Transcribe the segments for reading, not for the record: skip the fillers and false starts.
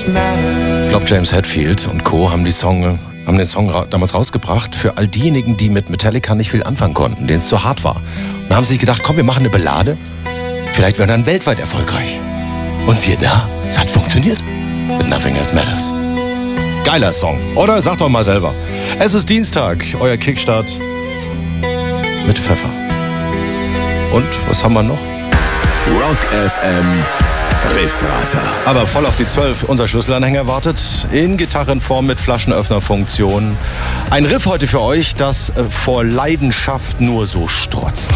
Ich glaube, James Hetfield und Co. haben den Song damals rausgebracht für all diejenigen, die mit Metallica nicht viel anfangen konnten, denen es zu hart war. Und da haben sie sich gedacht, komm, wir machen eine Ballade, vielleicht werden wir dann weltweit erfolgreich. Und siehe da, es hat funktioniert. With Nothing Else Matters. Geiler Song, oder? Sag doch mal selber. Es ist Dienstag, euer Kickstart mit Pfeffer. Und, was haben wir noch? Rock FM Riffrater. Aber voll auf die 12. Unser Schlüsselanhänger wartet in Gitarrenform mit Flaschenöffnerfunktion. Ein Riff heute für euch, das vor Leidenschaft nur so strotzt.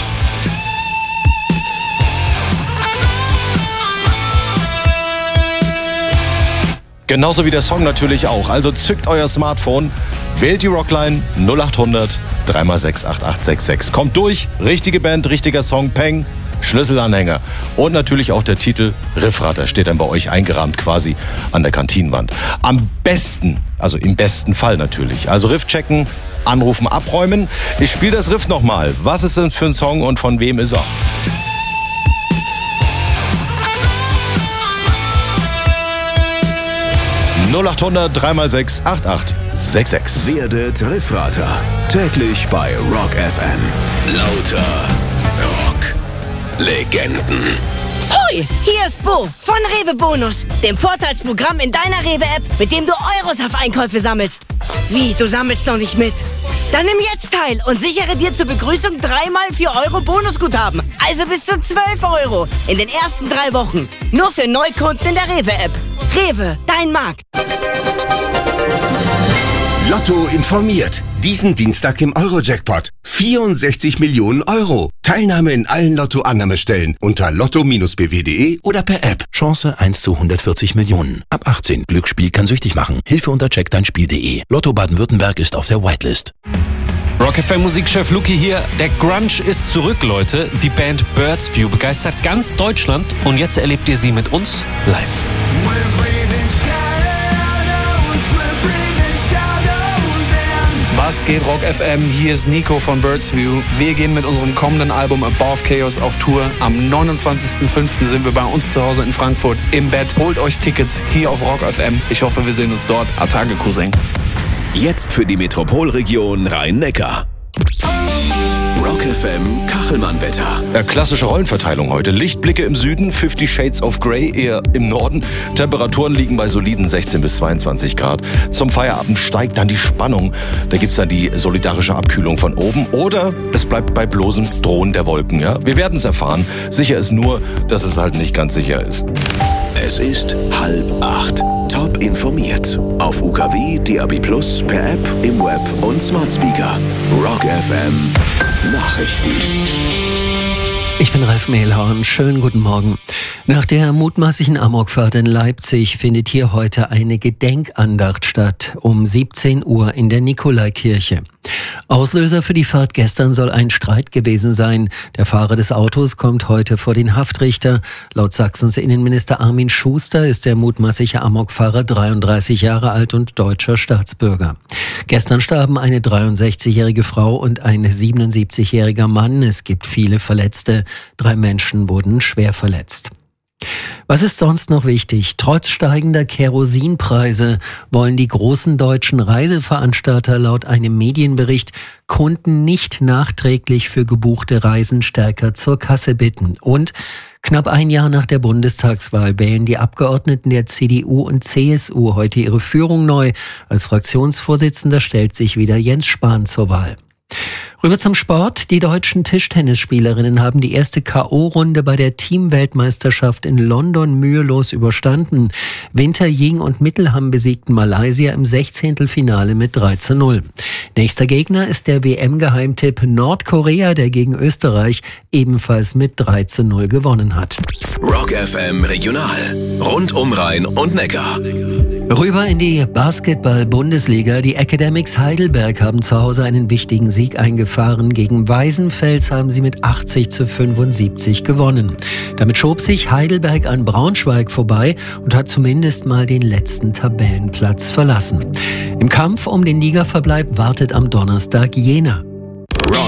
Genauso wie der Song natürlich auch. Also zückt euer Smartphone, wählt die Rockline 0800 3x6 8866. Kommt durch, richtige Band, richtiger Song, Peng, Schlüsselanhänger. Und natürlich auch der Titel Riffrater steht dann bei euch eingerahmt quasi an der Kantinenwand. Am besten, also im besten Fall natürlich. Also Riff checken, anrufen, abräumen. Ich spiele das Riff nochmal. Was ist denn für ein Song und von wem ist er? (0800 3x6 8866). Werdet Riffrater. Täglich bei Rock FM. Lauter Rock-Legenden. Hoi, hier ist Bo von Rewe Bonus, dem Vorteilsprogramm in deiner Rewe-App, mit dem du Euros auf Einkäufe sammelst. Wie, du sammelst noch nicht mit? Dann nimm jetzt teil und sichere dir zur Begrüßung 3x 4 Euro Bonusguthaben. Also bis zu 12 Euro in den ersten 3 Wochen. Nur für Neukunden in der Rewe-App. Rewe, dein Markt. Lotto informiert. Diesen Dienstag im Euro-Jackpot. 64 Millionen Euro. Teilnahme in allen Lotto-Annahmestellen unter lotto-bw.de oder per App. Chance 1 zu 140 Millionen. Ab 18. Glücksspiel kann süchtig machen. Hilfe unter checkdeinspiel.de. Lotto Baden-Württemberg ist auf der Whitelist. Rock FM Musikchef Luki hier. Der Grunge ist zurück, Leute. Die Band Birds View begeistert ganz Deutschland. Und jetzt erlebt ihr sie mit uns live. Was geht, Rock FM? Hier ist Nico von Birds View. Wir gehen mit unserem kommenden Album Above Chaos auf Tour. Am 29.05. sind wir bei uns zu Hause in Frankfurt im Bett. Holt euch Tickets hier auf Rock FM. Ich hoffe, wir sehen uns dort. Atage, Cousin. Jetzt für die Metropolregion Rhein-Neckar. Rock FM Kachelmann-Wetter. Klassische Rollenverteilung heute. Lichtblicke im Süden, 50 Shades of Grey eher im Norden. Temperaturen liegen bei soliden 16 bis 22 Grad. Zum Feierabend steigt dann die Spannung. Da gibt's dann die solidarische Abkühlung von oben. Oder es bleibt bei bloßem Drohen der Wolken. Ja? Wir werden es erfahren. Sicher ist nur, dass es halt nicht ganz sicher ist. Es ist 7:30. Top informiert. Auf UKW, DAB+, per App, im Web und Smart Speaker. Rock FM Nachrichten. Ich bin Ralf Mehlhorn. Schönen guten Morgen. Nach der mutmaßlichen Amokfahrt in Leipzig findet hier heute eine Gedenkandacht statt, um 17 Uhr in der Nikolaikirche. Auslöser für die Fahrt gestern soll ein Streit gewesen sein. Der Fahrer des Autos kommt heute vor den Haftrichter. Laut Sachsens Innenminister Armin Schuster ist der mutmaßliche Amokfahrer 33 Jahre alt und deutscher Staatsbürger. Gestern starben eine 63-jährige Frau und ein 77-jähriger Mann. Es gibt viele Verletzte. 3 Menschen wurden schwer verletzt. Was ist sonst noch wichtig? Trotz steigender Kerosinpreise wollen die großen deutschen Reiseveranstalter laut einem Medienbericht Kunden nicht nachträglich für gebuchte Reisen stärker zur Kasse bitten. Und knapp ein Jahr nach der Bundestagswahl wählen die Abgeordneten der CDU und CSU heute ihre Führung neu. Als Fraktionsvorsitzender stellt sich wieder Jens Spahn zur Wahl. Rüber zum Sport. Die deutschen Tischtennisspielerinnen haben die erste K.O.-Runde bei der Teamweltmeisterschaft in London mühelos überstanden. Winter, Ying und Mittelham besiegten Malaysia im 16. mit 3:0. Nächster Gegner ist der WM-Geheimtipp Nordkorea, der gegen Österreich ebenfalls mit 3:0 gewonnen hat. Rock FM Regional. Rund um Rhein und Neckar. Rüber in die Basketball-Bundesliga. Die Academics Heidelberg haben zu Hause einen wichtigen Sieg eingefahren. Gegen Weißenfels haben sie mit 80:75 gewonnen. Damit schob sich Heidelberg an Braunschweig vorbei und hat zumindest mal den letzten Tabellenplatz verlassen. Im Kampf um den Ligaverbleib wartet am Donnerstag Jena.